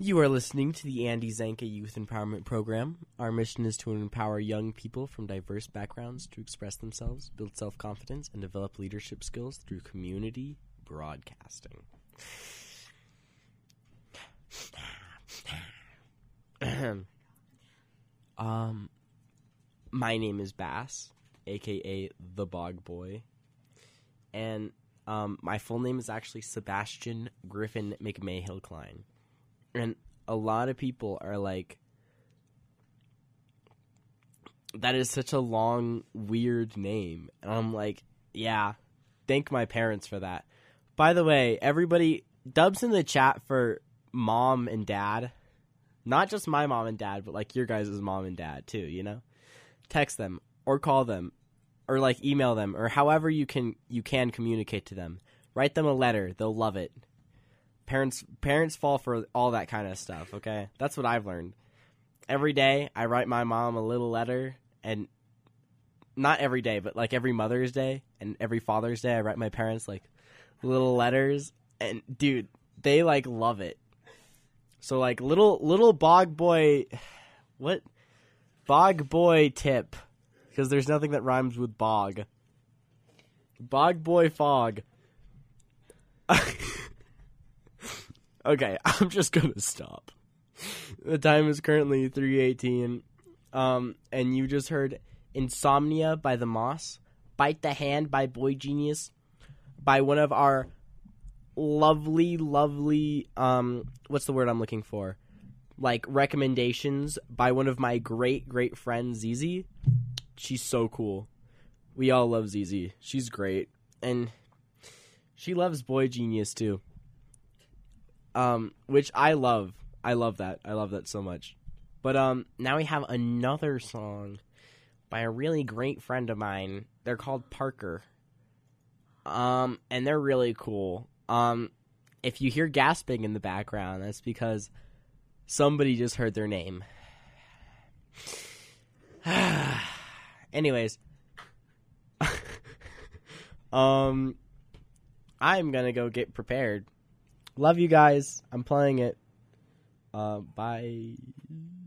You are listening to the Andy Zanka Youth Empowerment Program. Our mission is to empower young people from diverse backgrounds to express themselves, build self-confidence, and develop leadership skills through community broadcasting. My name is Bass, aka the Bog Boy, and my full name is actually Sebastian Griffin McMahill Klein. And a lot of people are like, that is such a long, weird name. And I'm like, yeah, thank my parents for that. By the way, everybody, dubs in the chat for mom and dad. Not just my mom and dad, but like your guys' mom and dad too, you know? Text them or call them or like email them or however you can communicate to them. Write them a letter. They'll love it. Parents fall for all that kind of stuff, okay? That's what I've learned. Every day, I write my mom a little letter, and not every day, but like every Mother's Day and every Father's Day, I write my parents like little letters, and dude, they like love it. So like little Bog Boy, what? Bog Boy tip, because there's nothing that rhymes with bog. Bog Boy Fog. Okay, I'm just gonna stop. The time is currently 3:18, and you just heard Insomnia by The Moss, Bite the Hand by Boy Genius, by one of our lovely, what's the word I'm looking for? Like, recommendations by one of my great friends, Zizi. She's so cool. We all love Zizi. She's great. And she loves Boy Genius, too. Which I love. I love that. I love that so much. But now we have another song by a really great friend of mine. They're called Parker. And they're really cool. If you hear gasping in the background, that's because somebody just heard their name. Anyways, I'm gonna go get prepared. Love you guys. I'm playing it. Bye.